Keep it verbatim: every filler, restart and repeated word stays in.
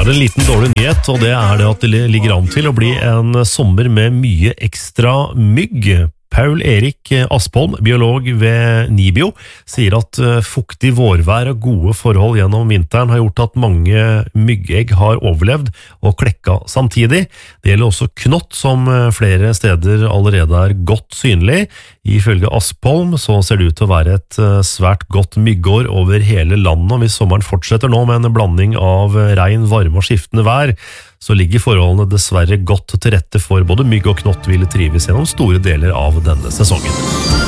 er det en liten dårlig nyhet, og det er det at det ligger an til å bli en sommer med mye ekstra mygg. Paul Erik Aspholm, biolog ved Nibio, sier at fuktig vårvær og gode forhold gjennom vinteren har gjort at mange myggegg har overlevd og klekka samtidig. Det gjelder også knott, som flere steder allerede er godt synlig. Ifølge Aspholm så ser det ut til å være et svært godt myggår over hele landet, og hvis sommeren fortsetter nå med en blanding av regn, varme og skiftende vær, så ligger forholdene dessverre godt til rette for både mygg og knott ville trives gjennom store deler av denne sesongen.